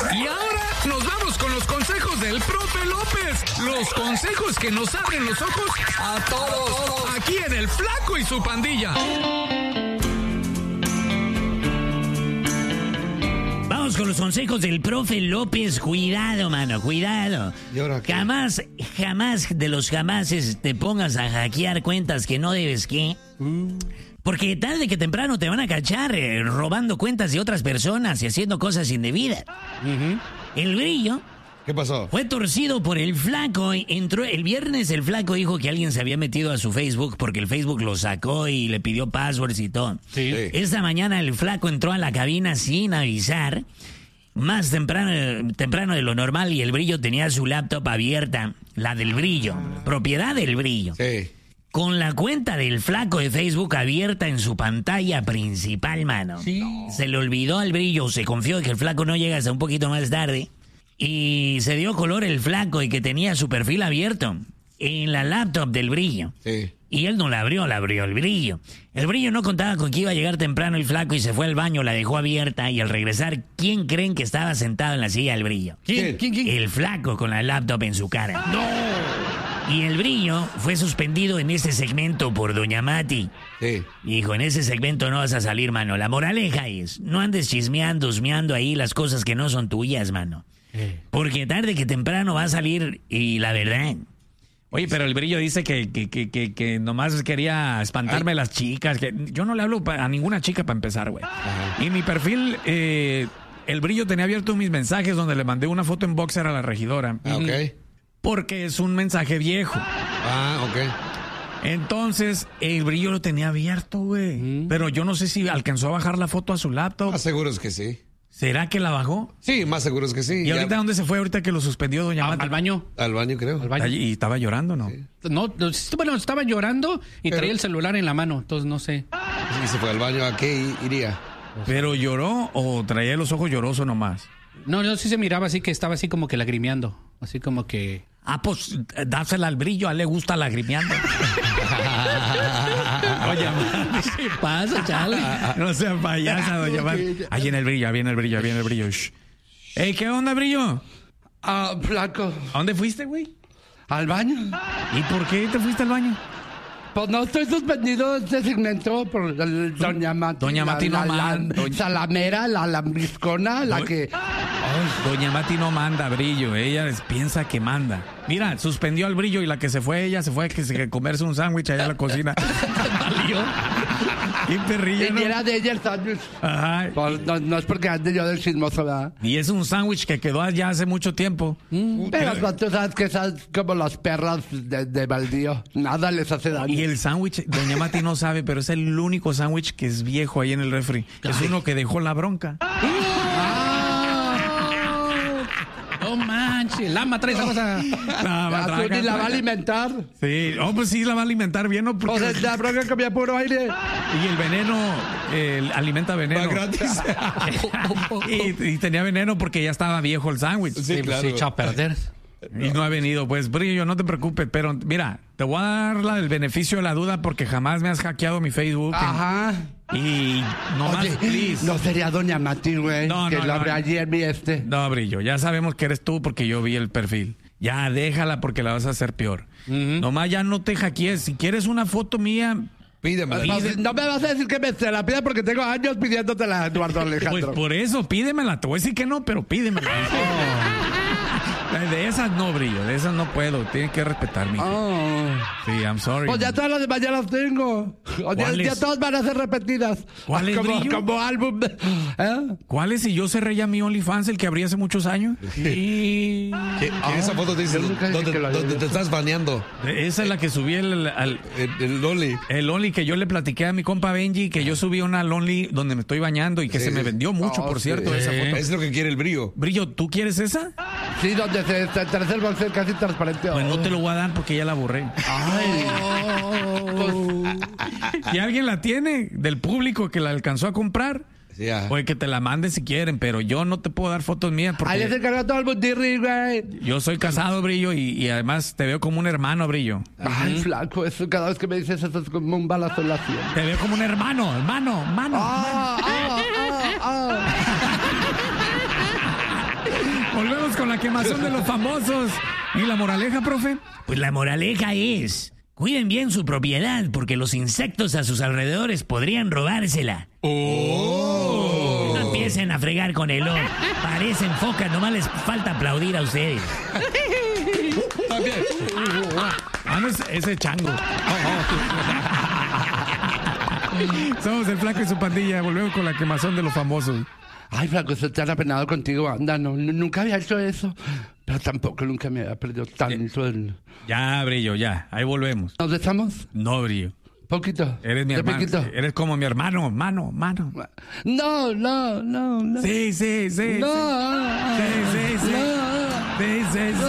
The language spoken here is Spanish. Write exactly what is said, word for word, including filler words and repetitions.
Y ahora nos vamos con los consejos del profe López. Los consejos que nos abren los ojos a todos. Aquí en El Flaco y su Pandilla. Vamos con los consejos del profe López. Cuidado, mano, cuidado. ¿Y ahora qué? Jamás, jamás de los jamases te pongas a hackear cuentas que no debes que... Mm. Porque tarde que temprano te van a cachar eh, robando cuentas de otras personas y haciendo cosas indebidas. Uh-huh. El Brillo... ¿Qué pasó? Fue torcido por el Flaco. Entró el viernes, el Flaco dijo que alguien se había metido a su Facebook porque el Facebook lo sacó y le pidió passwords y todo. Sí. Sí. Esta mañana el Flaco entró a la cabina sin avisar, más temprano, temprano de lo normal, y el Brillo tenía su laptop abierta, la del Brillo, propiedad del Brillo. Sí. Con la cuenta del Flaco de Facebook abierta en su pantalla principal, mano. Sí. Se le olvidó al Brillo, se confió de que el Flaco no llega hasta un poquito más tarde. Y se dio color el Flaco y que tenía su perfil abierto en la laptop del Brillo. Sí. Y él no la abrió, la abrió el Brillo. El Brillo no contaba con que iba a llegar temprano el Flaco y se fue al baño, la dejó abierta, y al regresar, ¿quién creen que estaba sentado en la silla del Brillo? ¿Quién? ¿Quién, quién? El Flaco con la laptop en su cara. ¡No! Y el Brillo fue suspendido en ese segmento por Doña Mati. Sí. Hijo, en ese segmento no vas a salir, mano. La moraleja es, no andes chismeando, husmeando ahí las cosas que no son tuyas, mano. Porque tarde que temprano va a salir y la verdad. Oye, pero el Brillo dice que, que, que, que, que nomás quería espantarme Ay. las chicas. Que yo no le hablo a ninguna chica para empezar, güey. Y mi perfil, eh, el Brillo tenía abierto mis mensajes donde le mandé una foto en boxer a la regidora. Ah, ok. Porque es un mensaje viejo. Ah, ok. Entonces, el Brillo lo tenía abierto, güey. Mm. Pero yo no sé si alcanzó a bajar la foto a su laptop. Más seguro es que sí. ¿Será que la bajó? Sí, más seguro es que sí. ¿Y Ya- ahorita dónde se fue? Ahorita que lo suspendió Doña A- Mati. al baño. Al baño, creo. Al baño. Allí- Y estaba llorando, ¿no? Sí. No, no, bueno, estaba llorando y Pero- traía el celular en la mano, entonces no sé. Y se fue al baño. ¿A qué i- iría? ¿Pero lloró o traía los ojos llorosos nomás? No, no, sí se miraba así que estaba así como que lagrimeando. Así como que... Ah, pues dásela al Brillo, a él le gusta lagrimeando. Oye, ¿Qué pasa, chale? no sea payasa, doña Mati. Ahí viene el Brillo, ahí viene el Brillo, ahí viene el Brillo. Shh. Ey, ¿qué onda, Brillo? Ah, Flaco, ¿A dónde fuiste, güey? al baño. ¿Y por qué te fuiste al baño? Pues no estoy suspendido de este segmento por el, Doña Mati. Doña Mati la, no la, manda. la Doña- salamera, la lambriscona, la Do- que... Doña Mati no manda, Brillo. Ella les piensa que manda. Mira, suspendió al Brillo y la que se fue, ella se fue a que se comerse un sándwich allá en la cocina. Valió. Qué perrilla, Y ¿no? era de ella el sándwich. Ajá. Pues no, no es porque ande yo del chismoso, ¿verdad? Y es un sándwich que quedó allá hace mucho tiempo. Pero pues, tú sabes que esas como las perras de, de baldío. Nada les hace daño. Y el sándwich, Doña Mati no sabe, pero es el único sándwich que es viejo ahí en el refri. Es uno que dejó la bronca. No manches, Lama trae esa cosa. La Ya, matraca, tú ni la va a alimentar. Sí, oh, pues sí, la va a alimentar bien, ¿no? Porque- O sea, la bronca comía puro aire. y el veneno, eh, alimenta veneno. Va gratis. y, y tenía veneno porque ya estaba viejo el sándwich. Sí, Sí, claro. sí, echado a perder. Y no ha venido, pues, Brillo, no te preocupes, pero mira, te voy a dar la, el beneficio de la duda porque jamás me has hackeado mi Facebook. Ajá. Y no más, Oye, please. no sería Doña Mati, güey. No, que no, lo no. habrá allí en mi este. No, Brillo, ya sabemos que eres tú porque yo vi el perfil. Ya déjala porque la vas a hacer peor. Nomás ya no te hackees. Si quieres una foto mía, Pídemela. Pues, no me vas a decir que me se la pida porque tengo años pidiéndotela, Eduardo pues Alejandro. por eso, pídemela. Te voy a decir que no, pero pídemela. De esas no, Brillo, de esas no puedo. Tienes que respetar mi. Oh. Sí, I'm sorry. Pues ya todas las demás ya las tengo. O ya, ¿Cuáles? ya todas van a ser repetidas. ¿Cuáles, como, Brillo? como álbum. ¿Eh? ¿Cuál es? Si yo cerré ya mi OnlyFans, el que abrí hace muchos años. ¿Qué- qué esa foto dice? yo nunca dije ¿Dónde, que lo había dónde te visto. estás baneando? Esa es la que subí el, al, El, el Loli. el Only que yo le platiqué a mi compa Benji, que yo subí una Only donde me estoy bañando y que Sí, se me sí. vendió mucho, Oh, por cierto, sí. esa foto. Es lo que quiere el Brillo. Brillo, ¿tú quieres esa? Sí, donde se, se, se, se boxeo casi transparente. Pues no te lo voy a dar porque ya la borré. Ay. Si alguien la tiene del público que la alcanzó a comprar, Sí, ajá. pues que te la manden si quieren, pero yo no te puedo dar fotos mías Ahí se porque encargó todo el mundirri, güey. yo soy casado, Brillo, y, y además te veo como un hermano, Brillo. Ay, flaco, eso cada vez que me dices eso es como un balazo en la sien. Te veo como un hermano, hermano, hermano. Ah, ah, ah, ah. Vamos con la quemazón de los famosos. ¿Y la moraleja, profe? Pues la moraleja es, cuiden bien su propiedad porque los insectos a sus alrededores podrían robársela. ¡Oh! No empiecen a fregar con el ojo. Parecen focas, nomás les falta aplaudir a ustedes. Ah, no, es ese chango. Somos el Flaco y su pandilla. Volvemos con la quemazón de los famosos. Ay, Flaco, se te han apenado contigo, anda. No, n- nunca había hecho eso. Pero tampoco nunca me había perdido tanto el... Ya, Brillo, ya. Ahí volvemos. ¿Nos besamos? No, Brillo. Poquito. Eres mi De hermano. poquito. Eres como mi hermano, mano, mano. No, no, no, no. Sí, sí, sí. No. Sí, sí, sí. No. Sí, sí, sí.